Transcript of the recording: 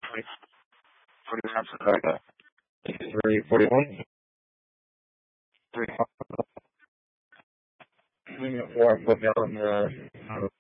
40 laps of that. 3:41. 3. 4 foot down